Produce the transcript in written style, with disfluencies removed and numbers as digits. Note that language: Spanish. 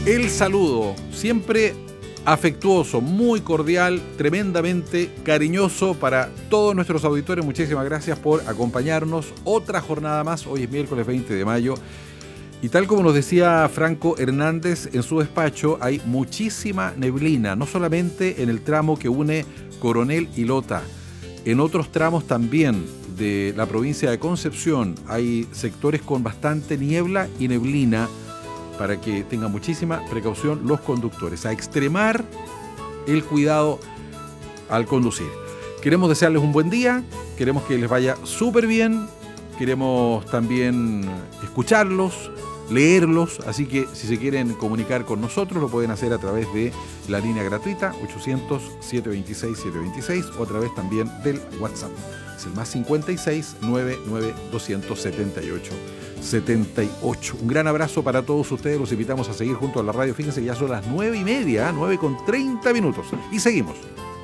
El saludo, siempre afectuoso, muy cordial, tremendamente cariñoso para todos nuestros auditores. Muchísimas gracias por acompañarnos. Otra jornada más, hoy es miércoles 20 de mayo. Y tal como nos decía Franco Hernández en su despacho, hay muchísima neblina, no solamente en el tramo que une Coronel y Lota, en otros tramos también de la provincia de Concepción hay sectores con bastante niebla y neblina, para que tengan muchísima precaución los conductores, a extremar el cuidado al conducir. Queremos desearles un buen día, queremos que les vaya súper bien, queremos también escucharlos, leerlos, así que si se quieren comunicar con nosotros lo pueden hacer a través de la línea gratuita 800-726-726 o a través también del WhatsApp. Es el más 56 99 278 78. Un gran abrazo para todos ustedes, los invitamos a seguir junto a la radio. Fíjense que ya son las 9:30, 9:30 minutos y seguimos.